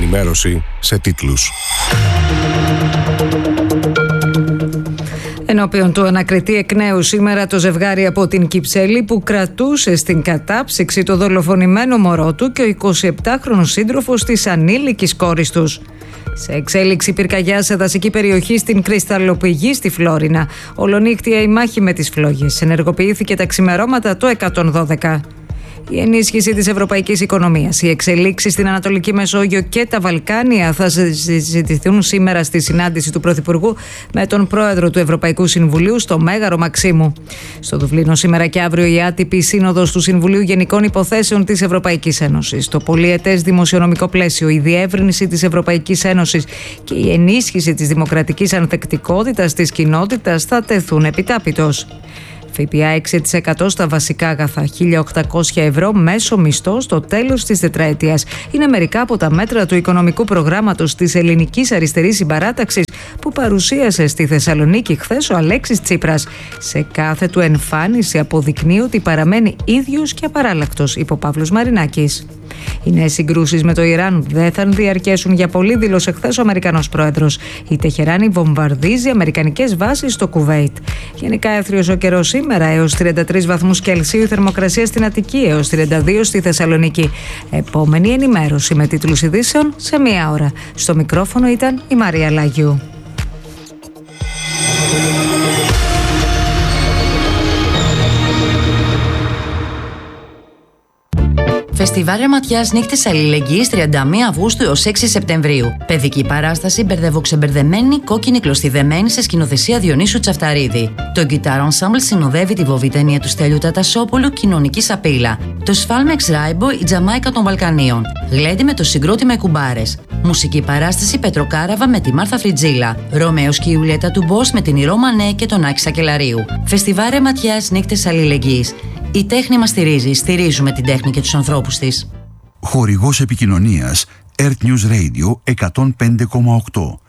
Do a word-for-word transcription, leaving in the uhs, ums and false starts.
ενημέρωση σε τίτλους. Ενώπιον του ανακριτή εκ νέου σήμερα το ζευγάρι από την Κυψέλη που κρατούσε στην κατάψυξη το δολοφονημένο μωρό του και ο εικοσιεπτάχρονος σύντροφος της ανήλικης κόρης τους. Σε εξέλιξη πυρκαγιά σε δασική περιοχή στην Κρυσταλλοπηγή στη Φλόρινα. Ολονύχτια η μάχη με τις φλόγες. Ενεργοποιήθηκε τα ξημερώματα το εκατόν δώδεκα. Η ενίσχυση της ευρωπαϊκής οικονομίας, οι εξελίξεις στην Ανατολική Μεσόγειο και τα Βαλκάνια θα συζητηθούν σήμερα στη συνάντηση του Πρωθυπουργού με τον Πρόεδρο του Ευρωπαϊκού Συμβουλίου στο Μέγαρο Μαξίμου. Στο Δουβλίνο σήμερα και αύριο η άτυπη σύνοδος του Συμβουλίου Γενικών Υποθέσεων της Ευρωπαϊκής Ένωσης. Το πολυετές δημοσιονομικό πλαίσιο, η διεύρυνση της Ευρωπαϊκής Ένωσης και η ενίσχυση της δημοκρατικής ανθεκτικότητας της κοινότητας θα τεθούν επιτάπητος. ΦΠΑ έξι τοις εκατό στα βασικά αγαθά, χίλια οκτακόσια ευρώ μέσο μισθό στο τέλος της τετραετίας. Είναι μερικά από τα μέτρα του οικονομικού προγράμματος της Ελληνικής Αριστερής Συμπαράταξης που παρουσίασε στη Θεσσαλονίκη χθες ο Αλέξης Τσίπρας. Σε κάθε του εμφάνιση αποδεικνύει ότι παραμένει ίδιος και απαράλλακτος, είπε ο Παύλος Μαρινάκης. Οι νέες συγκρούσεις με το Ιράν δεν θα διαρκέσουν για πολύ, δήλωσε χθες ο Αμερικανός πρόεδρος. Η Τεχεράνη βομβαρδίζει αμερικανικές βάσεις στο Κουβέιτ. Γενικά έθριος ο καιρός σήμερα, έως τριάντα τρεις βαθμούς Κελσίου η θερμοκρασία στην Αττική, έως τριάντα δύο στη Θεσσαλονίκη. Επόμενη ενημέρωση με τίτλους ειδήσεων σε μία ώρα. Στο μικρόφωνο ήταν η Μαρία Λάγιου. Φεστιβάλ Ρεματιάς Νύχτες Αλληλεγγύης τριάντα μία Αυγούστου έως έξι Σεπτεμβρίου. Παιδική παράσταση μπερδευοξεμπερδεμένη, κόκκινη κλωστιδεμένη σε σκηνοθεσία Διονύσου Τσαφταρίδη. Το Guitar Ensemble συνοδεύει τη βοβιτένια του Στέλιου Τατασόπουλου, κοινωνική σαπίλα. Το Σφάλμεξ Ράιμπο, η Τζαμάικα των Βαλκανίων. Γλέντι με το συγκρότημα Κουμπάρες. Μουσική παράσταση Πετροκάραβα με τη Μάρθα Φριτζίλα. Ρωμαίος και η Ιουλιέτα του Μπος με την Ηρώ Μανέ και τον Άκη Σακελαρίου. Φεστιβάλ Ρεματιάς Νύχτες Αλληλεγγύης. Η τέχνη μας στηρίζει, στηρίζουμε την τέχνη και τους ανθρώπους της. Χορηγός επικοινωνίας Earth News Radio εκατόν πέντε κόμμα οκτώ.